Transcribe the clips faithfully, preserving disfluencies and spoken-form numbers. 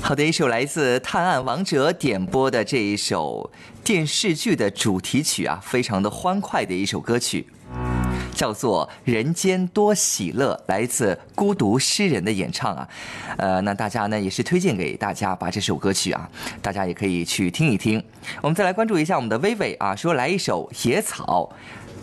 好的，一首来自《探案王者》点播的这一首电视剧的主题曲啊，非常的欢快的一首歌曲，叫做《人间多喜乐》，来自孤独诗人的演唱啊。呃，那大家呢也是推荐给大家把这首歌曲啊，大家也可以去听一听。我们再来关注一下我们的薇薇啊，说来一首《野草》。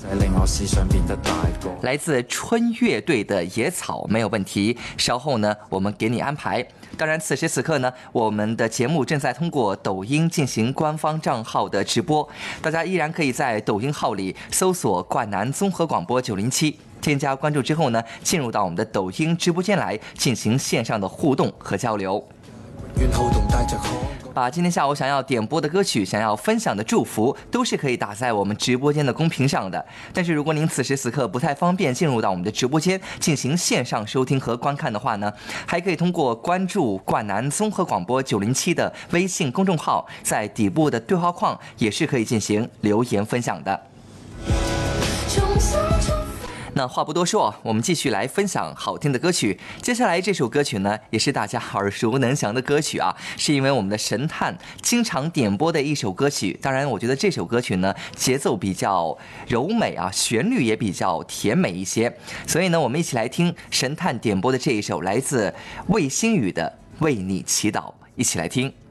来自春乐队的野草没有问题，稍后呢我们给你安排。当然此时此刻呢，我们的节目正在通过抖音进行官方账号的直播，大家依然可以在抖音号里搜索冠南综合广播九零七，添加关注之后呢，进入到我们的抖音直播间来进行线上的互动和交流，把今天下午想要点播的歌曲、想要分享的祝福，都是可以打在我们直播间的公屏上的。但是如果您此时此刻不太方便进入到我们的直播间进行线上收听和观看的话呢，还可以通过关注冠南综合广播九零七的微信公众号，在底部的对话框也是可以进行留言分享的。那话不多说，我们继续来分享好听的歌曲。接下来这首歌曲呢，也是大家耳熟能详的歌曲啊，是因为我们的神探经常点播的一首歌曲。当然我觉得这首歌曲呢，节奏比较柔美啊，旋律也比较甜美一些，所以呢我们一起来听神探点播的这一首来自魏星宇的《为你祈祷》，一起来听。